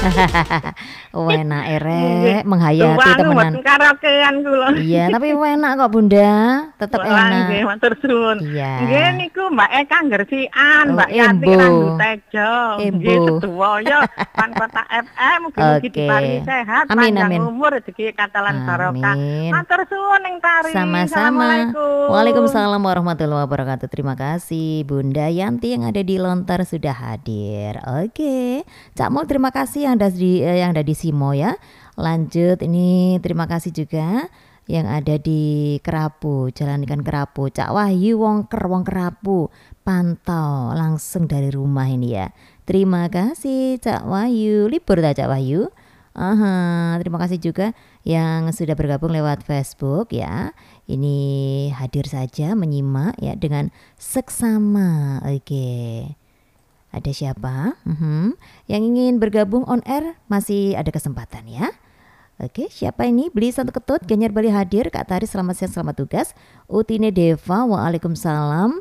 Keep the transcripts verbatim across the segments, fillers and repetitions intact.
Enak Nggih. erek menghayati Tuwangu temenan. mboten karaokean kula. Iya, tapi enak kok Bunda, tetep Wah nggih, enak. matur suwun. Iya. Nggih niku Mbak Eka Gresik-an, Oh, Mbak Yanti Embo. Randu Tejo, nggih Embo. sedaya Pankota F M mugi-mugi Oke. diparingi sehat, Amin panjang amin. umur, rezeki katalan barokah. Amin. Matur suwun ning Tari. Sama-sama. Assalamualaikum. Waalaikumsalam warahmatullahi wabarakatuh. Terima kasih Bunda Yanti yang ada di Lontar sudah hadir. Oke. Cak Mul terima kasih yang ada di eh, yang ada di Simo ya. Lanjut ini terima kasih juga yang ada di Kerapu, Jalan Ikan Kerapu. Cak Wahyu Wongker Wong Kerapu. Pantau langsung dari rumah ini ya. Terima kasih Cak Wahyu. Libur tak Cak Wahyu? Aha, terima kasih juga yang sudah bergabung lewat Facebook ya. Ini hadir saja menyimak ya dengan seksama. Oke. Ada siapa? Mhm. Yang ingin bergabung on air masih ada kesempatan ya. Oke, siapa ini? Beli satu ketut, Ganjar Bali hadir. Kak Tari selamat siang, selamat tugas. Utine Deva, waalaikumsalam.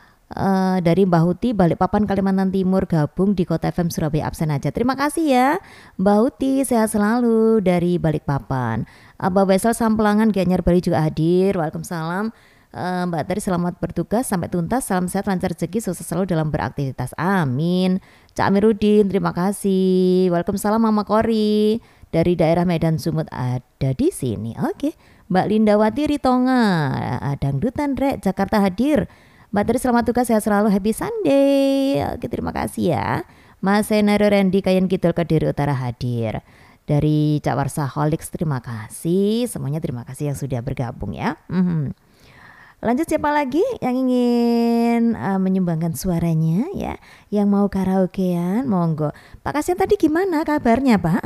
Uh, dari Mbak Huti Balikpapan Kalimantan Timur gabung di Kota F M Surabaya absen aja. Terima kasih ya Mbak Huti, sehat selalu dari Balikpapan. Abah Wesel Sampelangan Gianyar Bali juga hadir. Waalaikumsalam. uh, Mbak Tari selamat bertugas sampai tuntas. Salam sehat, lancar rezeki, sukses selalu dalam beraktivitas. Amin. Cak Amiruddin terima kasih. Waalaikumsalam Mama Kori dari daerah Medan Sumut ada di sini. Oke. Mbak Lindawati Ritonga Dangdutan Rek Jakarta hadir. Mbak Tari selamat tugas, sehat selalu, happy Sunday. Oke, terima kasih ya. Mas Senario Randy Kayen Kidul Kediri Utara hadir. Dari Cak Warsa Holiks terima kasih. Semuanya terima kasih yang sudah bergabung ya. Mm-hmm. Lanjut siapa lagi yang ingin uh, menyumbangkan suaranya ya, yang mau karaokean, monggo. Pak Kasian tadi gimana kabarnya Pak?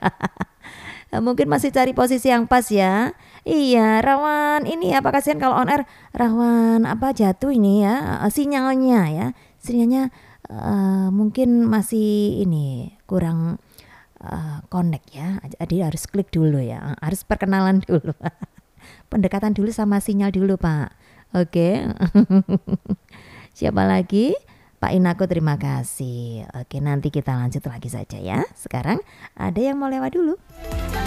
Mungkin masih cari posisi yang pas ya. Iya, rawan ini ya Pak Kasian kalau on air rawan apa jatuh ini ya, sinyalnya ya. Sinyalnya uh, mungkin masih ini kurang uh, connect ya. Jadi harus klik dulu ya. Harus perkenalan dulu. Pendekatan dulu sama sinyal dulu Pak. Oke. Siapa lagi? Pak Inako terima kasih. Oke, nanti kita lanjut lagi saja ya. Sekarang ada yang mau lewat dulu.